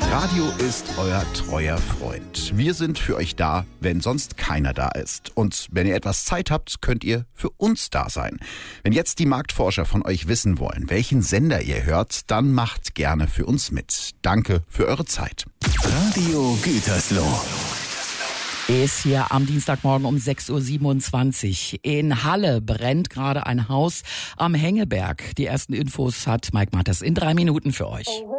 Radio ist euer treuer Freund. Wir sind für euch da, wenn sonst keiner da ist. Und wenn ihr etwas Zeit habt, könnt ihr für uns da sein. Wenn jetzt die Marktforscher von euch wissen wollen, welchen Sender ihr hört, dann macht gerne für uns mit. Danke für eure Zeit. Radio Gütersloh. Ist hier am Dienstagmorgen um 6.27 Uhr. In Halle brennt gerade ein Haus am Hengeberg. Die ersten Infos hat Mike Matters in 3 Minuten für euch.